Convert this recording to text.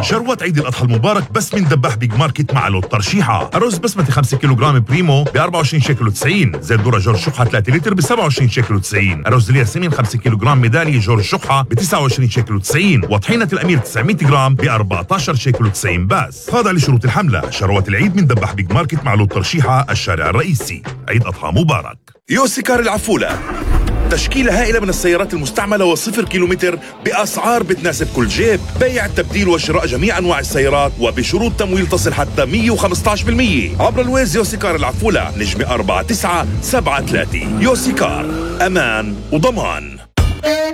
شروات عيد الأضحى المبارك بس من دباح بيج ماركت مع لوت ترشيحة. أرز بسمتي 5 كيلوغرام بريمو ب 24 شيكل و90. زيت ذرة جورج شقحة 3 لتر ب 27 شيكل و90. أرز الياسمين 5 كيلوغرام ميدالية جورج شقحة ب 29 شيكل و90. وطحينة الأمير 900 جرام ب 14 شيكل و90 بس. خاضع لشروط الحملة. شروات العيد من دباح بيج ماركت مع لوت ترشيحة الشارع الرئيسي. عيد أضحى مبارك. يوسيكار العفولة، تشكيلة هائلة من السيارات المستعملة وصفر كيلومتر بأسعار بتناسب كل جيب. بيع، تبديل وشراء جميع أنواع السيارات وبشروط تمويل تصل حتى 115% عبر الويز. يوسيكار العفولة، نجمة 4973. يوسيكار، أمان وضمان.